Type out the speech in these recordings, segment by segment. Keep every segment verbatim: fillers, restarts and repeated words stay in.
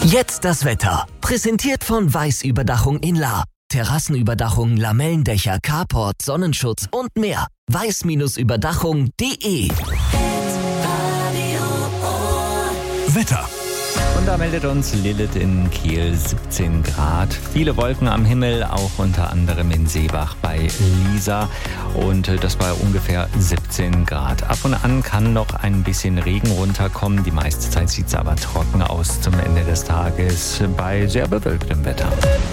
Jetzt das Wetter. Präsentiert von Weiß-Überdachung in Lahr. Terrassenüberdachung, Lamellendächer, Carport, Sonnenschutz und mehr. weiß Überdachung punkt de. Wetter. Und da meldet uns Lilith in Kiel siebzehn Grad. Viele Wolken am Himmel, auch unter anderem in Seebach bei Liesa. Und das bei ungefähr siebzehn Grad. Ab und an kann noch ein bisschen Regen runterkommen. Die meiste Zeit sieht es aber trocken aus zum Ende des Tages bei sehr bewölktem Wetter.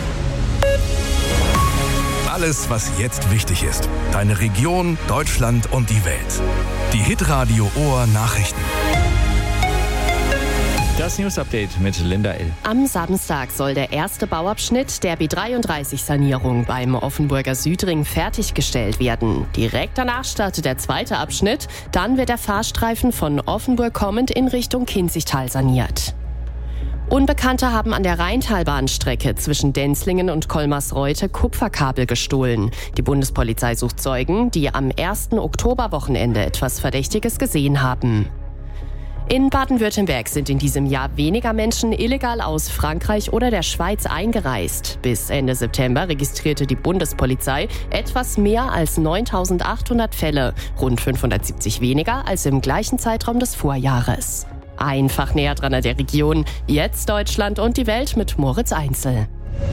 Alles, was jetzt wichtig ist. Deine Region, Deutschland und die Welt. Die Hitradio Ohr Nachrichten. Das News-Update mit Linda L. Am Samstag soll der erste Bauabschnitt der B dreiunddreißig-Sanierung beim Offenburger Südring fertiggestellt werden. Direkt danach startet der zweite Abschnitt. Dann wird der Fahrstreifen von Offenburg kommend in Richtung Kinzigtal saniert. Unbekannte haben an der Rheintalbahnstrecke zwischen Denzlingen und Kolmarsreuth Kupferkabel gestohlen. Die Bundespolizei sucht Zeugen, die am ersten Oktoberwochenende etwas Verdächtiges gesehen haben. In Baden-Württemberg sind in diesem Jahr weniger Menschen illegal aus Frankreich oder der Schweiz eingereist. Bis Ende September registrierte die Bundespolizei etwas mehr als neuntausendachthundert Fälle, rund fünfhundertsiebzig weniger als im gleichen Zeitraum des Vorjahres. Einfach näher dran an der Region, jetzt Deutschland und die Welt mit Moritz Einzel.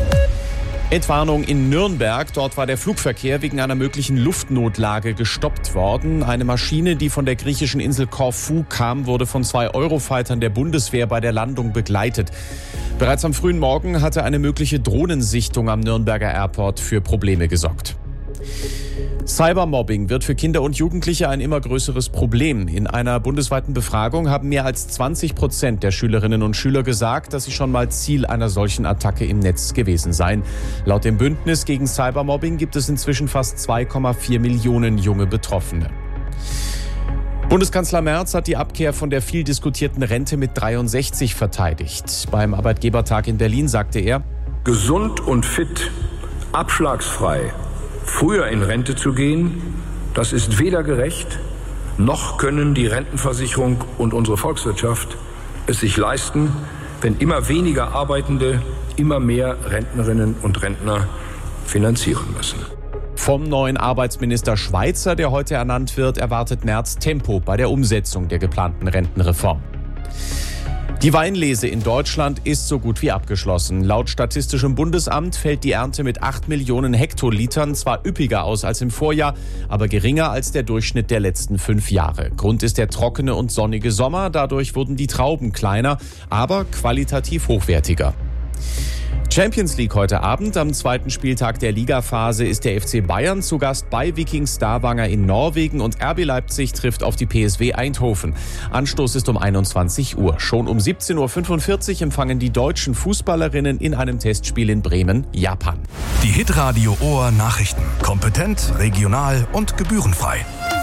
Entwarnung in Nürnberg. Dort war der Flugverkehr wegen einer möglichen Luftnotlage gestoppt worden. Eine Maschine, die von der griechischen Insel Korfu kam, wurde von zwei Eurofightern der Bundeswehr bei der Landung begleitet. Bereits am frühen Morgen hatte eine mögliche Drohnensichtung am Nürnberger Airport für Probleme gesorgt. Cybermobbing wird für Kinder und Jugendliche ein immer größeres Problem. In einer bundesweiten Befragung haben mehr als zwanzig Prozent der Schülerinnen und Schüler gesagt, dass sie schon mal Ziel einer solchen Attacke im Netz gewesen seien. Laut dem Bündnis gegen Cybermobbing gibt es inzwischen fast zwei Komma vier Millionen junge Betroffene. Bundeskanzler Merz hat die Abkehr von der viel diskutierten Rente mit dreiundsechzig verteidigt. Beim Arbeitgebertag in Berlin sagte er: Gesund und fit, abschlagsfrei, früher in Rente zu gehen, das ist weder gerecht, noch können die Rentenversicherung und unsere Volkswirtschaft es sich leisten, wenn immer weniger Arbeitende immer mehr Rentnerinnen und Rentner finanzieren müssen. Vom neuen Arbeitsminister Schweizer, der heute ernannt wird, erwartet Merz Tempo bei der Umsetzung der geplanten Rentenreform. Die Weinlese in Deutschland ist so gut wie abgeschlossen. Laut Statistischem Bundesamt fällt die Ernte mit acht Millionen Hektolitern zwar üppiger aus als im Vorjahr, aber geringer als der Durchschnitt der letzten fünf Jahre. Grund ist der trockene und sonnige Sommer. Dadurch wurden die Trauben kleiner, aber qualitativ hochwertiger. Champions League heute Abend. Am zweiten Spieltag der Ligaphase ist der F C Bayern zu Gast bei Viking Stavanger in Norwegen und R B Leipzig trifft auf die P S V Eindhoven. Anstoß ist um einundzwanzig Uhr. Schon um siebzehn Uhr fünfundvierzig empfangen die deutschen Fußballerinnen in einem Testspiel in Bremen Japan. Die Hitradio Ohr Nachrichten. Kompetent, regional und gebührenfrei.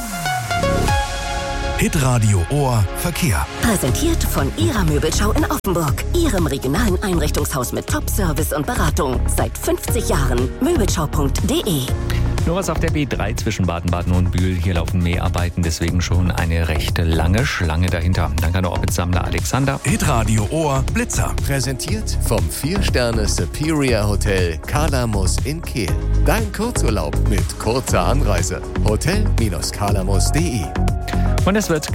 Hitradio Ohr Verkehr. Präsentiert von Ihrer Möbelschau in Offenburg. Ihrem regionalen Einrichtungshaus mit Top-Service und Beratung. Seit fünfzig Jahren. Möbelschau punkt de. Nur was auf der B drei zwischen Baden-Baden und Bühl. Hier laufen Mäharbeiten, deswegen schon eine recht lange Schlange dahinter. Danke an der Orbit-Sammler Alexander. Hitradio Ohr Blitzer. Präsentiert vom vier Sterne Superior Hotel Kalamus in Kehl. Dein Kurzurlaub mit kurzer Anreise. hotel Bindestrich kalamus punkt de. Und es wird